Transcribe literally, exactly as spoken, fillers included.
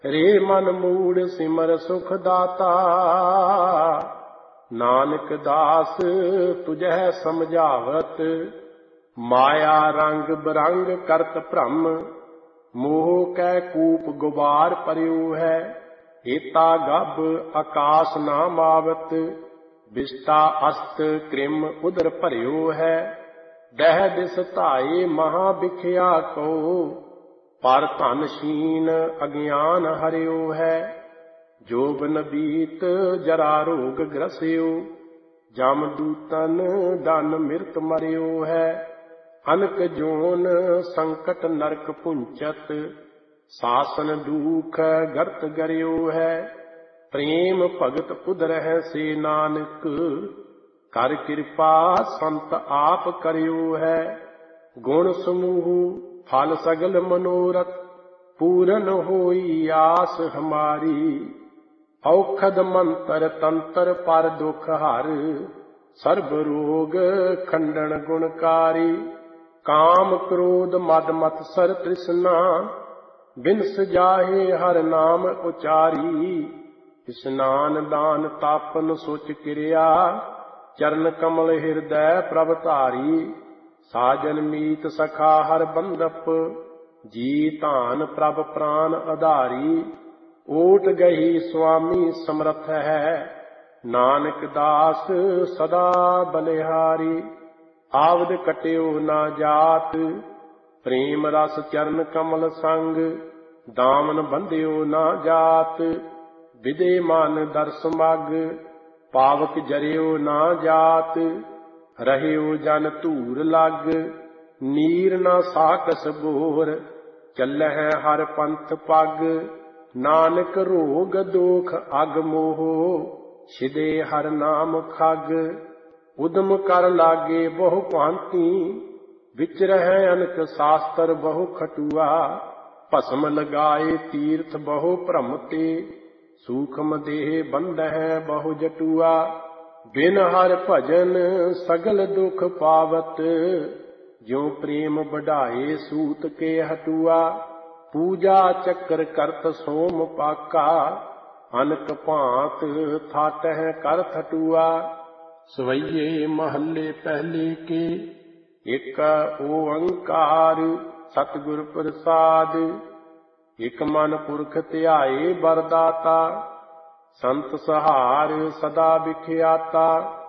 रे मन मूड सिमर सुख दाता, नानक दास तुझह समझावत। माया रंग बिरंग करत भ्रम, मोह कै कूप गुबार पर्यो है। हेता गभ आकाश ना मावत, विष्टा अस्त कृम उदर भरियो है। दह दिस धाये महा बिख्या को, पर धन शीन अज्ञान हरियो है। जोबन बीत जरा रोग ग्रसियो, जम दूतन दन मृत मरियो है। अनक जोन संकट नरक पुंचत, सासन दुख गर्त गरियो है। प्रेम भगत उदरह से नानक, कर कृपा संत आप करियो है। गुण समूह फल सगल मनोरथ, पूरन होई आस हमारी। औखद मंत्र तंत्र पर दुख हर, सर्ब रोग खंडन गुणकारी। काम क्रोध मद मत्सर तृष्णा, बिनस जाहे हर नाम उचारी। स्नान दान तापन सोच क्रिया, चरण कमल हृदय प्रभ धारी। साजन मीत सखा हर बंदप, जी धान प्रभ प्राण आधारी। ओट गही स्वामी समर्थ है, नानक दास सदा बलिहारी। आवद कट्यो ना जात, प्रेम रस चरण कमल संग। दामन बंध्यो ना जात, विदे मन दर्श मग। पावक जरियो ना जात, ਰਹਿਓ ਜਨ ਧੂਰ ਲੱਗ। ਨੀਰ ਨਾ ਸਾਕਸ ਬੋਰ, ਚੱਲਹਿ ਹਰ ਪੰਥ ਪੱਗ। ਨਾਨਕ ਰੋਗ ਦੋਖ ਅਗ ਮੋਹ, ਛਿਦੇ ਹਰ ਨਾਮ ਖਗ। ਉਦਮ ਕਰ ਲਾਗੇ ਬਹੁ ਭਾਂਤੀ, ਵਿਚ ਰਹਿ ਅਨਕ ਸ਼ਾਸਤਰ ਬਹੁ ਖਟੂਆ। ਭਸਮ ਲਗਾਏ ਤੀਰਥ ਬਹੁ ਭ੍ਰਮ ਤੇ, ਸੂਖਮ ਦੇਹ ਬੰਧਹਿ ਬਹੁ ਜਟੂਆ। बिन हर भजन सगल दुख पावत, ज्यों प्रेम बढ़ाए सूत के हटुआ। पूजा चक्र करत सोम पाका, अनक भांत थाटह कर थटुआ। सवैये महल्ले पहले के, एक ओंकार सतगुर प्रसाद। एक मन पुरख ध्याए बरदाता, संत सहार सदा विख्याता।